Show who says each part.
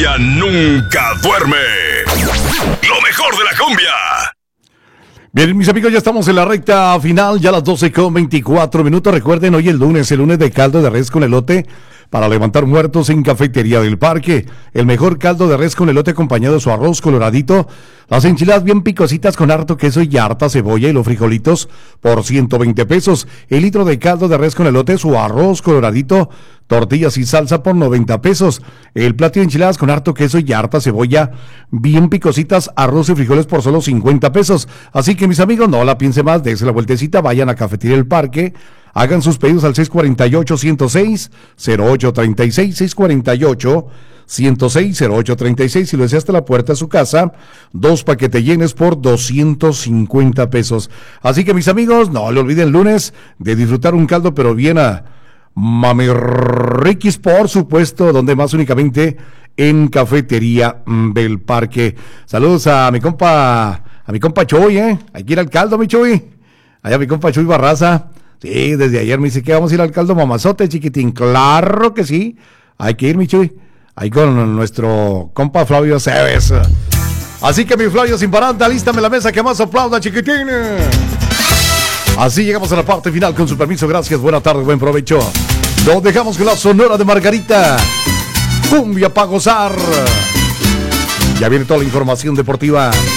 Speaker 1: cumbia nunca duerme. Lo mejor de la cumbia.
Speaker 2: Bien, mis amigos, ya estamos en la recta final, ya a las 12:24. Recuerden, hoy el lunes de caldo de res con elote para levantar muertos en Cafetería del Parque. El mejor caldo de res con elote acompañado de su arroz coloradito, las enchiladas bien picositas con harto queso y harta cebolla y los frijolitos por 120 pesos. El litro de caldo de res con elote, su arroz coloradito, tortillas y salsa por 90 pesos. El plato de enchiladas con harto queso y harta cebolla, bien picositas, arroz y frijoles por solo 50 pesos. Así que mis amigos, no la piense más, dése la vueltecita, vayan a Cafetería del Parque. Hagan sus pedidos al 648-106-0836, 648-106-0836. Si lo deseas hasta la puerta de su casa, 2 paquetes por 250 pesos. Así que mis amigos, no le olviden el lunes de disfrutar un caldo, pero bien a Mami Riquis, por supuesto, donde más únicamente en Cafetería del Parque. Saludos a mi compa Chuy, hay que ir al caldo, mi Chuy. Allá mi compa Chuy Barraza. Sí, desde ayer me dice que vamos a ir al caldo mamazote, chiquitín. Claro que sí. Hay que ir, mi Chuy. Ahí con nuestro compa Flavio Cebes. Así que mi Flavio sin paranda, lístame la mesa que más aplauda, chiquitín. Así llegamos a la parte final, con su permiso. Gracias, buena tarde, buen provecho. Nos dejamos con la Sonora de Margarita. Cumbia pa' gozar. Ya viene toda la información deportiva.